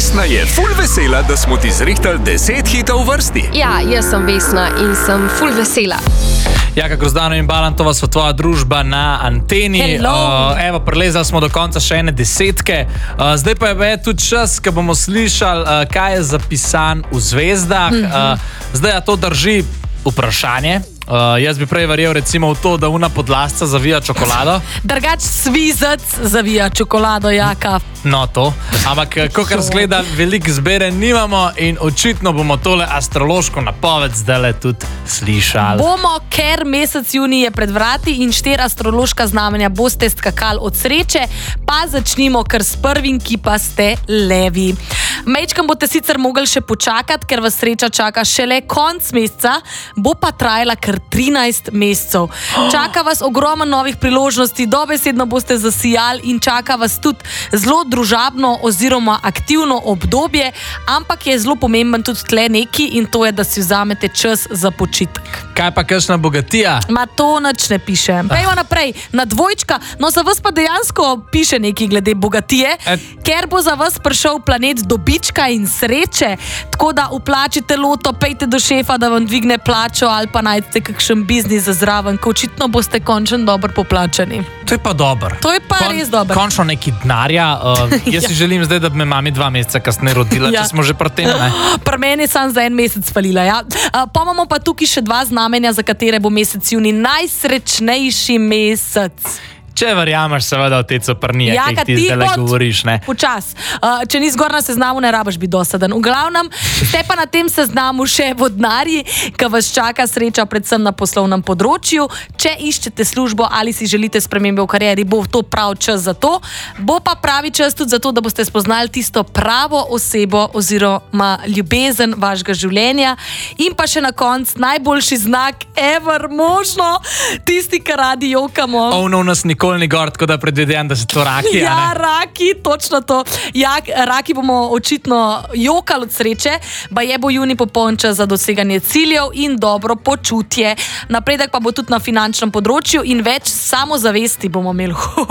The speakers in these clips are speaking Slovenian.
Vesna je ful vesela, da smo ti zrihtali 10 hitov v vrsti. Ja, jaz sem Vesna in sem ful vesela. Jaka Grozdano in Balantova so tvoja družba na anteni. Evo, prelezali smo do konca še ene 10. Zdaj pa je tudi čas, ko bomo slišali, kaj je zapisan v zvezdah. Zdaj, a to drži vprašanje? Jaz bi prej verjel recimo v to, da una podlasca zavija čokolado. Drugač svizec zavija čokolado, jaka. No, to. Ampak, kakor zgleda, veliko zbere nimamo in očitno bomo tole astrološko napoved zdajle tudi slišali. Bomo, ker mesec junij je pred vrati in 4 astrološka znamenja boste skakali od sreče, pa začnimo kar s prvim, ki pa ste levi. Mečkam boste sicer mogli še počakati, ker vas sreča čaka šele konc meseca, bo pa trajala kar 13 mesecev. Čaka vas ogromno novih priložnosti, dobesedno boste zasijali in čaka vas tudi zelo družabno oziroma aktivno obdobje, ampak je zelo pomemben tudi tle neki in to je, da si vzamete čas za počitek. Kaj pa kakšna bogatija? Ma to nič ne piše. Pejmo naprej, na dvojčka. No, za vas pa dejansko piše nekaj glede bogatije, ker bo za vas prišel planet dobička in sreče, tako da uplačite loto, pejte do šefa, da vam dvigne plačo ali pa najdete kakšen biznis za zraven, ko očitno boste končno dobro poplačani. To je pa dobro. To je pa res dobro. Končno neki denarja. Jaz si želim zdaj, da bi me mami 2 meseca kasneje rodila, če smo že pri tem, ne? Pri meni sem za 1 mesec falila, ja. Pa imamo pa tukaj še 2 znamenja, za katere bo mesec junij najsrečnejši mesec. Če verjameš seveda v te coprnije, ki jih ti zdaj govoriš, ne? Počas. Če ni zgor na seznamu, ne rabiš biti dosaden. V glavnem, ste pa na tem seznamu še vodnarji, ki vas čaka sreča predvsem na poslovnem področju. Če iščete službo ali si želite spremembe v karieri, bo to prav čas za to. Bo pa pravi čas tudi za to, da boste spoznali tisto pravo osebo oziroma ljubezen vašega življenja. In pa še na konc najboljši znak ever možno. Tisti, ki radi jokamo. Nas nikoli ni gor, tako da predvidevam, da so to raki. Ja, raki, točno to. Ja, raki bomo očitno jokali od sreče, pa je bo junij popoln čas za doseganje ciljev in dobro počutje. Napredek pa bo tudi na finančnem področju in več samozavesti bomo imeli.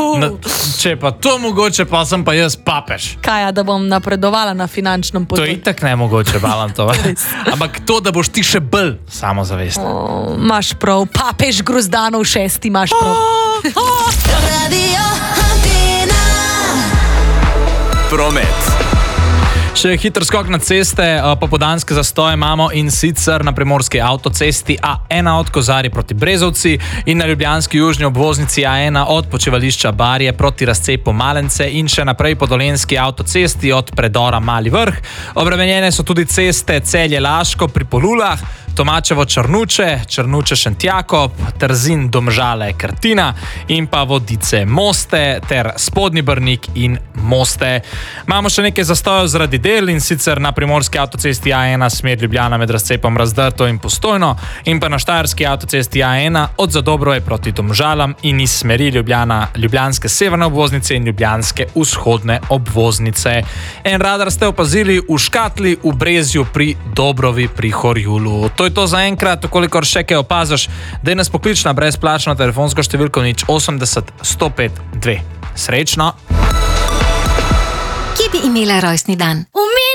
Če pa to mogoče, pa sem pa jaz papež. Kaj, da bom napredovala na finančnem področju? To je itak nemogoče, Balantova. Ampak to, da boš ti še bolj samozavesten. Imaš prav, papež Grozdanov 6. imaš prav. Promet. Še hitro skok na ceste, popoldanske zastoje imamo in sicer na primorski avtocesti A1 od Kozarja proti Brezovci in na ljubljanski južni obvoznici A1 od počivališča Barje proti razcepu Malence in še naprej po dolenjski avtocesti od predora Mali Vrh. Obremenjene so tudi ceste Celje-Laško pri Polulah, Tomačevo-Črnuče, Črnuče-Šentjakob, Trzin-Domžale-Krtina in pa Vodice-Moste ter Spodnji Brnik in Moste. Imamo še nekaj zastojev zaradi del in sicer na primorski avtocesti A1 smer Ljubljana med razcepom Razdrto in Postojno in pa na štajerski avtocesti A1 od Zadobrove proti Domžalam in iz smeri ljubljanske severne obvoznice in ljubljanske vzhodne obvoznice. En radar ste opazili v Škatli, v Brezju pri Dobrovi pri Horjulu. To je to za enkrat, kolikor še kaj opaziš, da je nas poklič na brezplačno telefonsko številko 080 105 2. Srečno! Kje bi imela rojstni dan?